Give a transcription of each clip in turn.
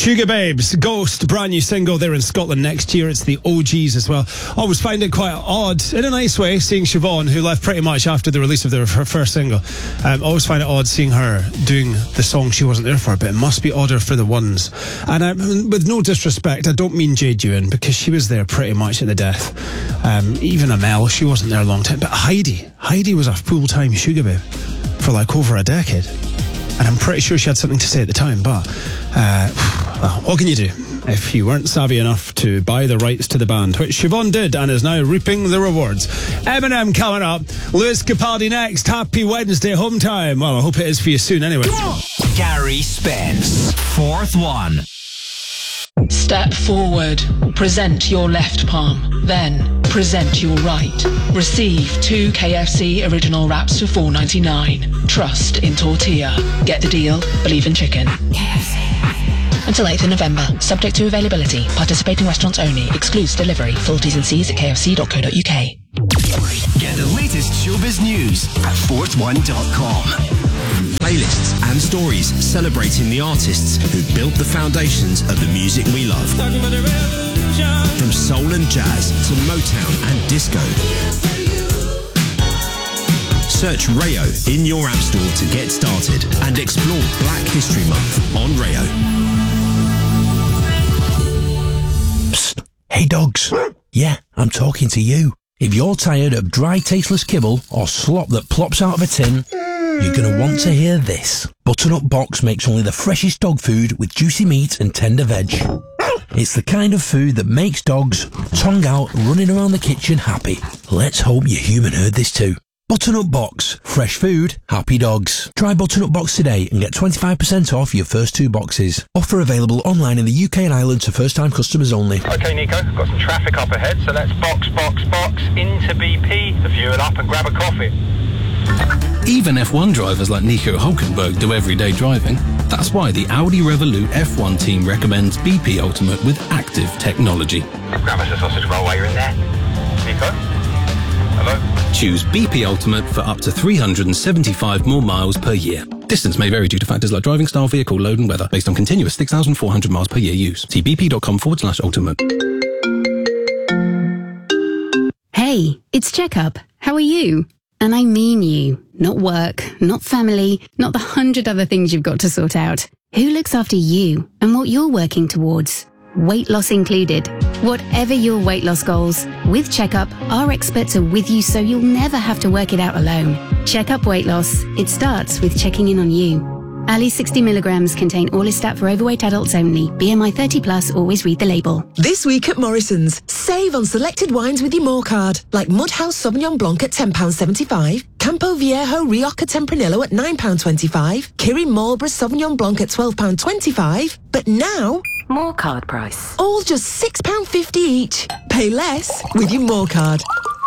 Sugar Babes, Ghost, brand new single. They're in Scotland next year. It's the OGs as well. Always find it quite odd, in a nice way, seeing Siobhan, who left pretty much after the release of her first single. Always find it odd seeing her doing the song she wasn't there for, but it must be odder for the ones. And with no disrespect, I don't mean Jade Ewan, because she was there pretty much at the death. Even Amel, she wasn't there a long time. But Heidi was a full-time Sugar Babe for like over a decade. And I'm pretty sure she had something to say at the time, but well, what can you do if you weren't savvy enough to buy the rights to the band, which Siobhan did and is now reaping the rewards. Eminem coming up, Lewis Capaldi next. Happy Wednesday, home time. Well, I hope it is for you soon anyway. Gary Spence, fourth one. Step forward, present your left palm, then present your right. Receive 2 KFC original wraps for $4.99. Trust in tortilla. Get the deal, believe in chicken. KFC. Until 8th of November, subject to availability. Participating restaurants only. Excludes delivery. Full T's and C's at kfc.co.uk. Get the latest showbiz news at fourth1.com. Playlists and stories celebrating the artists who built the foundations of the music we love. From soul and jazz to Motown and disco. Search Rayo in your app store to get started and explore Black History Month on Rayo. Psst. Hey dogs. Yeah, I'm talking to you. If you're tired of dry, tasteless kibble or slop that plops out of a tin, you're going to want to hear this. Butternut Box makes only the freshest dog food with juicy meat and tender veg. It's the kind of food that makes dogs, tongue out, running around the kitchen happy. Let's hope your human heard this too. Butternut Box. Fresh food, happy dogs. Try Butternut Box today and get 25% off your first 2 boxes. Offer available online in the UK and Ireland to first-time customers only. OK, Nico, got some traffic up ahead, so let's box into BP to fuel up and grab a coffee. Even F1 drivers like Nico Hulkenberg do everyday driving. That's why the Audi Revolut F1 team recommends BP Ultimate with active technology. Grab us a sausage roll while you're in there. Nico? Hello? Choose BP Ultimate for up to 375 more miles per year. Distance may vary due to factors like driving style, vehicle load and weather, based on continuous 6,400 miles per year use. See bp.com/ultimate. Hey, it's Checkup. How are you? And I mean you. Not work, not family, not the 100 other things you've got to sort out. Who looks after you and what you're working towards? Weight loss included. Whatever your weight loss goals, with Checkup, our experts are with you so you'll never have to work it out alone. Checkup Weight Loss. It starts with checking in on you. Ali 60 milligrams contain Orlistat for overweight adults only. BMI 30 plus, always read the label. This week at Morrison's, save on selected wines with your More card, like Mudhouse Sauvignon Blanc at £10.75, Campo Viejo Rioja Tempranillo at £9.25, Kirin Marlborough Sauvignon Blanc at £12.25, but now... More card price. All just £6.50 each. Pay less with your More card.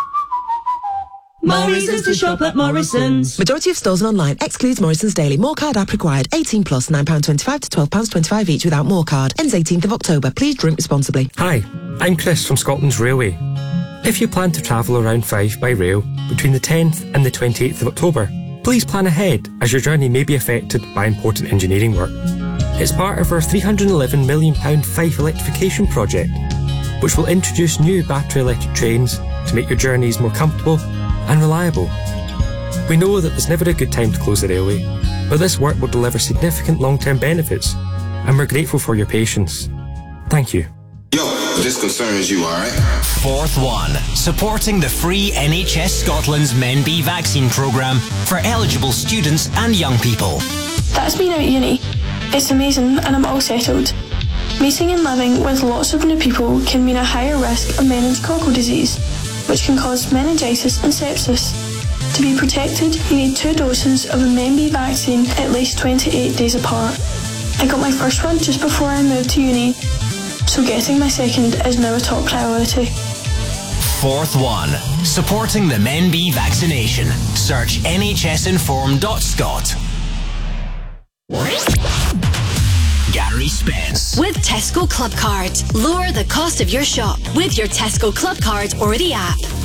More reasons to shop at Morrison's. Majority of stores and online. Excludes Morrison's Daily. More card app required. 18 plus, £9.25 to £12.25 each without More card. Ends 18th of October. Please drink responsibly. Hi, I'm Chris from Scotland's Railway. If you plan to travel around Fife by rail between the 10th and the 28th of October, please plan ahead as your journey may be affected by important engineering work. It's part of our £311 million Fife electrification project, which will introduce new battery electric trains to make your journeys more comfortable and reliable. We know that there's never a good time to close the railway, but this work will deliver significant long-term benefits, and we're grateful for your patience. Thank you. Yo, this concerns you, alright? Fourth one, supporting the free NHS Scotland's Men B vaccine programme for eligible students and young people. That's been out uni. It's amazing and I'm all settled. Meeting and living with lots of new people can mean a higher risk of meningococcal disease, which can cause meningitis and sepsis. To be protected, you need 2 doses of the Men B vaccine at least 28 days apart. I got my first one just before I moved to uni, so getting my second is now a top priority. Fourth one, supporting the Men B vaccination. Search nhsinform.scot. Gary Spence. With Tesco Club Card. Lower the cost of your shop with your Tesco Club Card or the app.